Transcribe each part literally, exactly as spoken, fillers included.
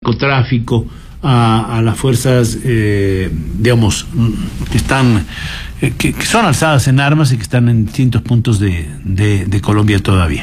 narcotráfico, a, a las fuerzas, eh, digamos, que están, eh, que, que son alzadas en armas y que están en distintos puntos de, de, de Colombia todavía?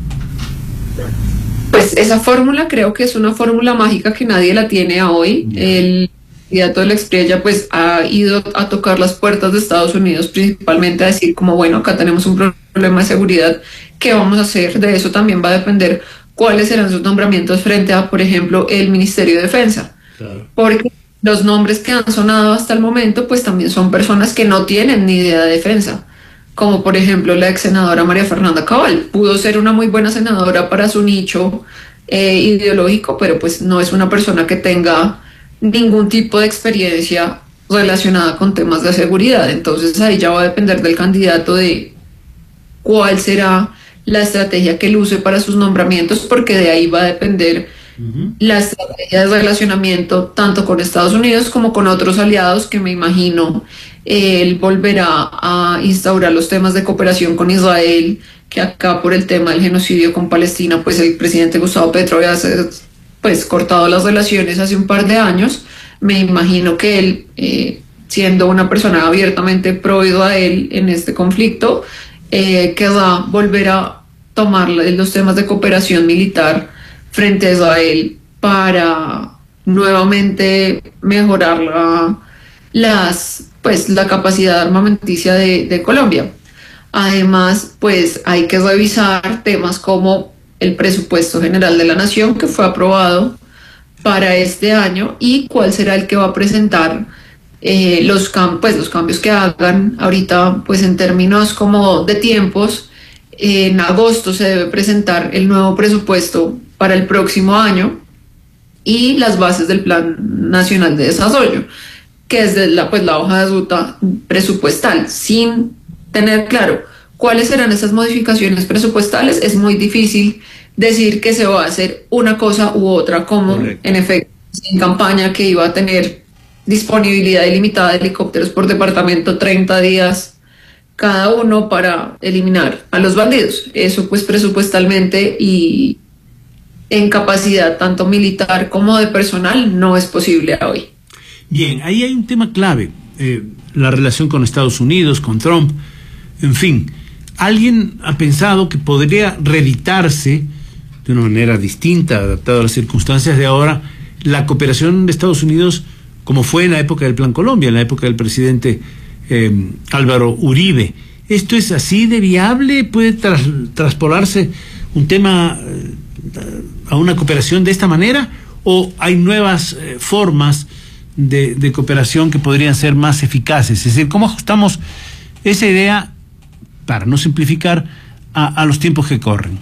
Pues esa fórmula creo que es una fórmula mágica que nadie la tiene a hoy. Yeah. El candidato de la Espriella pues ha ido a tocar las puertas de Estados Unidos principalmente a decir como bueno, acá tenemos un problema de seguridad, ¿qué vamos a hacer? De eso también va a depender cuáles serán sus nombramientos frente a, por ejemplo, el Ministerio de Defensa. Claro. Porque los nombres que han sonado hasta el momento pues también son personas que no tienen ni idea de defensa, como por ejemplo la ex senadora María Fernanda Cabal. Pudo ser una muy buena senadora para su nicho eh, ideológico, pero pues no es una persona que tenga ningún tipo de experiencia relacionada con temas de seguridad. Entonces ahí ya va a depender del candidato de cuál será la estrategia que él use para sus nombramientos, porque de ahí va a depender uh-huh. la estrategia de relacionamiento tanto con Estados Unidos como con otros aliados, que me imagino él volverá a instaurar los temas de cooperación con Israel, que acá por el tema del genocidio con Palestina, pues el presidente Gustavo Petro había pues cortado las relaciones hace un par de años. Me imagino que él, eh, siendo una persona abiertamente pro Israel en este conflicto, eh, querrá volver a tomar los temas de cooperación militar frente a Israel para nuevamente mejorar la, las, pues, la capacidad armamenticia de, de Colombia. Además, pues hay que revisar temas como el presupuesto general de la nación, que fue aprobado para este año, y cuál será el que va a presentar eh, los, cam pues, los cambios que hagan ahorita, pues en términos como de tiempos. En agosto se debe presentar el nuevo presupuesto para el próximo año y las bases del Plan Nacional de Desarrollo, que es de la, pues, la hoja de ruta presupuestal. Sin tener claro cuáles serán esas modificaciones presupuestales, es muy difícil decir que se va a hacer una cosa u otra, como Correcto. En efecto en campaña, que iba a tener disponibilidad ilimitada de helicópteros por departamento, treinta días cada uno para eliminar a los bandidos. Eso pues presupuestalmente y en capacidad tanto militar como de personal no es posible hoy. Bien, ahí hay un tema clave, eh, la relación con Estados Unidos, con Trump, en fin. ¿Alguien ha pensado que podría reeditarse de una manera distinta, adaptada a las circunstancias de ahora, la cooperación de Estados Unidos como fue en la época del Plan Colombia, en la época del presidente eh, Álvaro Uribe? ¿Esto es así de viable? ¿Puede tras, traspolarse un tema eh, a una cooperación de esta manera? ¿O hay nuevas eh, formas de, de cooperación que podrían ser más eficaces? Es decir, ¿cómo ajustamos esa idea, para no simplificar, a, a los tiempos que corren?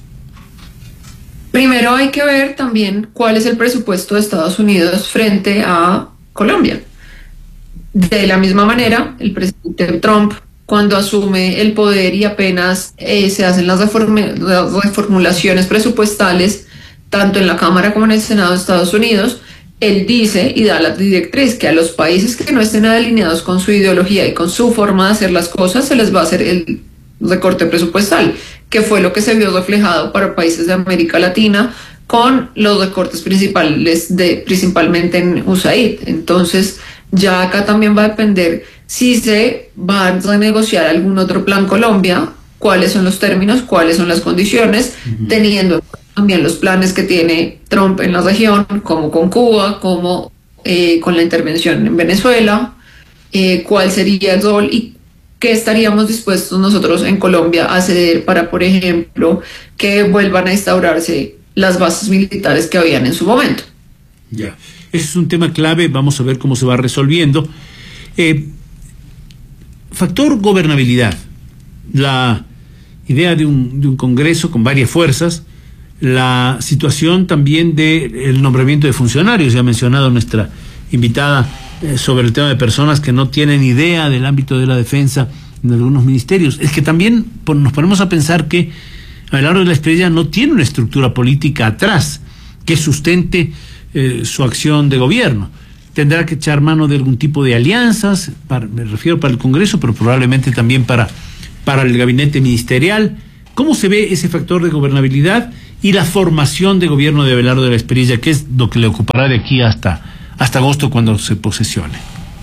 Primero hay que ver también cuál es el presupuesto de Estados Unidos frente a Colombia. De la misma manera, el presidente Trump, cuando asume el poder y apenas eh, se hacen las, las reformulaciones presupuestales, tanto en la Cámara como en el Senado de Estados Unidos, él dice y da la directriz que a los países que no estén alineados con su ideología y con su forma de hacer las cosas, se les va a hacer el recorte presupuestal, que fue lo que se vio reflejado para países de América Latina con los recortes principales de, principalmente en U S A I D. Entonces ya acá también va a depender si se va a renegociar algún otro plan Colombia, cuáles son los términos, cuáles son las condiciones, uh-huh. teniendo también los planes que tiene Trump en la región, como con Cuba, como eh, con la intervención en Venezuela, eh, cuál sería el rol y qué estaríamos dispuestos nosotros en Colombia a ceder para, por ejemplo, que vuelvan a instaurarse las bases militares que habían en su momento. Ya, ese es un tema clave, vamos a ver cómo se va resolviendo. Eh, factor gobernabilidad, la idea de un, de un Congreso con varias fuerzas, la situación también del nombramiento de funcionarios. Ya ha mencionado nuestra invitada eh, sobre el tema de personas que no tienen idea del ámbito de la defensa en algunos ministerios. Es que también pon, nos ponemos a pensar que Abelardo de la Espriella no tiene una estructura política atrás que sustente eh, su acción de gobierno. Tendrá que echar mano de algún tipo de alianzas, para, me refiero para el Congreso, pero probablemente también para, para el gabinete ministerial. ¿Cómo se ve ese factor de gobernabilidad y la formación de gobierno de Abelardo de la Espriella, que es lo que le ocupará de aquí hasta, hasta agosto cuando se posesione?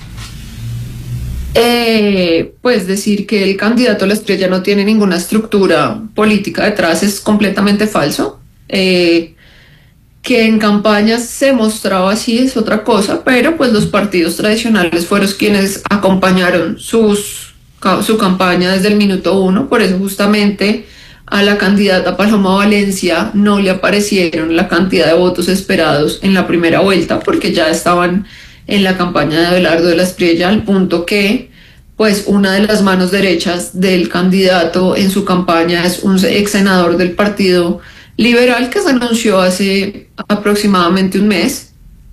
Eh, pues decir que el candidato a la Espriella no tiene ninguna estructura política detrás es completamente falso. Eh, que en campañas se mostraba así es otra cosa, pero pues los partidos tradicionales fueron quienes acompañaron sus, su campaña desde el minuto uno. Por eso justamente a la candidata Paloma Valencia no le aparecieron la cantidad de votos esperados en la primera vuelta, porque ya estaban en la campaña de Abelardo de la Espriella, al punto que pues una de las manos derechas del candidato en su campaña es un ex senador del Partido Liberal que se anunció hace aproximadamente un mes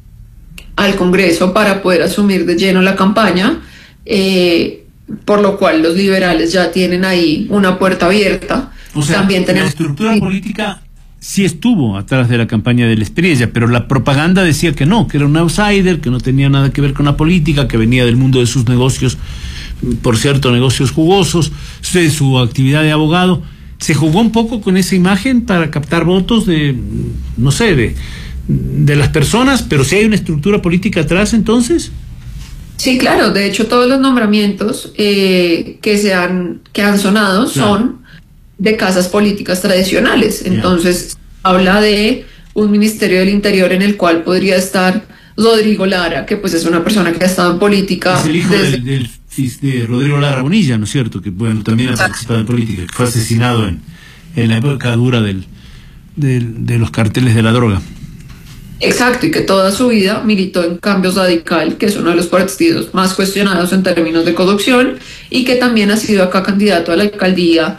al Congreso para poder asumir de lleno la campaña, eh, por lo cual los liberales ya tienen ahí una puerta abierta. O sea, también tenemos... la estructura política sí estuvo atrás de la campaña de la Espriella, pero la propaganda decía que no, que era un outsider, que no tenía nada que ver con la política, que venía del mundo de sus negocios, por cierto, negocios jugosos, de su actividad de abogado. Se jugó un poco con esa imagen para captar votos de, no sé, de, de las personas, pero si hay una estructura política atrás, entonces. Sí, claro, de hecho todos los nombramientos eh, que, se han, que han sonado claro. son de casas políticas tradicionales. Entonces yeah. habla de un Ministerio del Interior en el cual podría estar Rodrigo Lara, que pues es una persona que ha estado en política. Es el hijo desde... del, del, de Rodrigo Lara Bonilla, ¿no es cierto? Que bueno, también ha participado en política, que fue asesinado en, en la época dura del, del, de los carteles de la droga. Exacto, y que toda su vida militó en Cambios Radical, que es uno de los partidos más cuestionados en términos de corrupción, y que también ha sido acá candidato a la alcaldía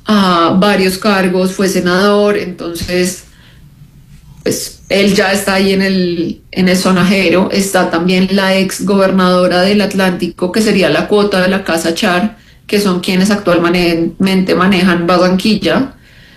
a varios cargos, fue senador. Entonces pues él ya está ahí en el, en el sonajero. Está también la ex gobernadora del Atlántico, que sería la cuota de la Casa Char, que son quienes actualmente manejan Barranquilla,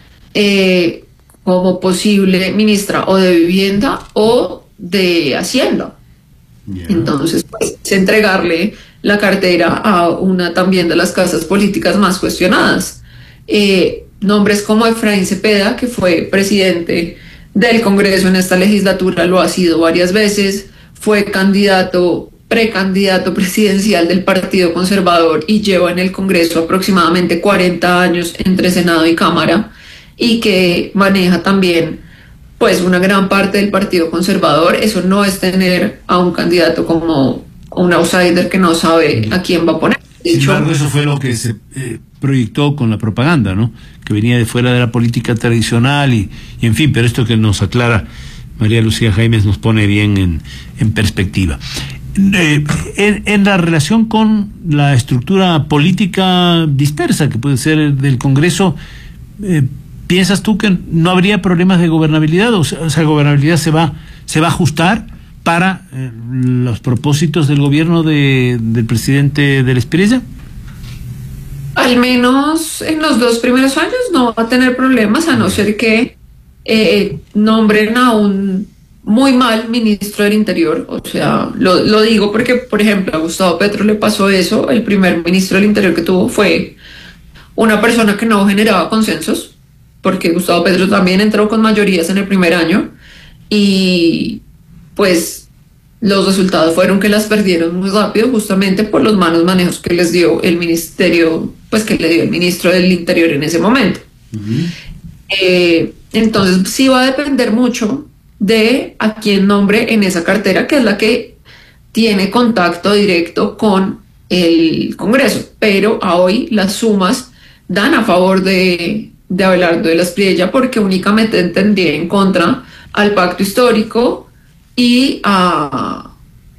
eh, como posible ministra o de Vivienda o de Hacienda. Yeah. Entonces, pues, es entregarle la cartera a una también de las casas políticas más cuestionadas. Eh, nombres como Efraín Cepeda, que fue presidente del Congreso en esta legislatura, lo ha sido varias veces, fue candidato, precandidato presidencial del Partido Conservador y lleva en el Congreso aproximadamente cuarenta años entre Senado y Cámara, y que maneja también pues una gran parte del Partido Conservador. Eso no es tener a un candidato como un outsider que no sabe a quién va a poner. Sin embargo, eso fue lo que se eh, proyectó con la propaganda, ¿no? Que venía de fuera de la política tradicional y, y en fin, pero esto que nos aclara María Lucía Jaimes nos pone bien en, en perspectiva. Eh, en, en la relación con la estructura política dispersa que puede ser del Congreso, eh, ¿piensas tú que no habría problemas de gobernabilidad? O sea, o sea, gobernabilidad se va, se va a ajustar para eh, los propósitos del gobierno de, del presidente de la Espriella. Al menos en los dos primeros años no va a tener problemas, a no ser que eh, nombren a un muy mal ministro del Interior. O sea, lo, lo digo porque, por ejemplo, a Gustavo Petro le pasó eso. El primer ministro del Interior que tuvo fue una persona que no generaba consensos, porque Gustavo Petro también entró con mayorías en el primer año y pues los resultados fueron que las perdieron muy rápido, justamente por los malos manejos que les dio el ministerio, pues que le dio el ministro del Interior en ese momento. Uh-huh. Eh, entonces sí va a depender mucho de a quién nombre en esa cartera, que es la que tiene contacto directo con el Congreso, pero a hoy las sumas dan a favor de, de Abelardo de la Espriella, porque únicamente tendría en contra al pacto histórico y a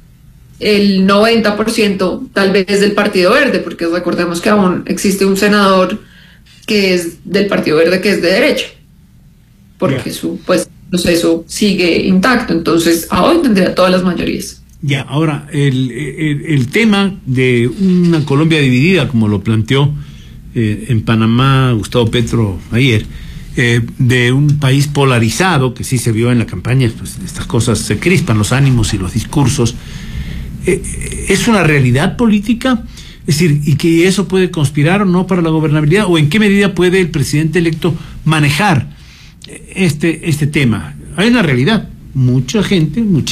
el noventa por ciento tal vez del Partido Verde, porque recordemos que aún existe un senador que es del Partido Verde que es de derecha, porque yeah. su pues proceso sigue intacto. Entonces a hoy tendría todas las mayorías. Ya, ahora el, el, el tema de una Colombia dividida, como lo planteó eh, en Panamá Gustavo Petro ayer, Eh, de un país polarizado, que sí se vio en la campaña, pues estas cosas se crispan los ánimos y los discursos, eh, ¿es una realidad política? Es decir, ¿y que eso puede conspirar o no para la gobernabilidad? ¿O en qué medida puede el presidente electo manejar este, este tema. Hay una realidad. Mucha gente, muchísima